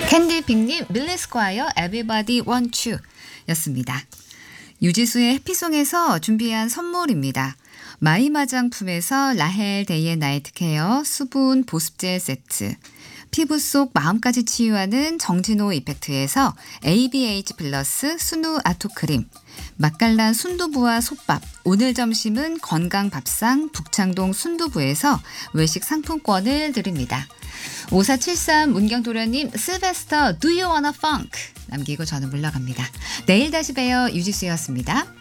캔디빅님, 밀리스콰이어 Everybody Want You 였습니다. 유지수의 해피송에서 준비한 선물입니다. 마이마장품에서 라헬 데이 앤 나이트 케어 수분 보습젤 세트, 피부 속 마음까지 치유하는 정진호 이펙트에서 ABH 플러스 순우 아토크림, 맛깔난 순두부와 솥밥, 오늘 점심은 건강밥상 북창동 순두부에서 외식 상품권을 드립니다. 5473 문경도련님, 실베스터 Do You Wanna Funk 남기고 저는 물러갑니다. 내일 다시 봬요. 유지수였습니다.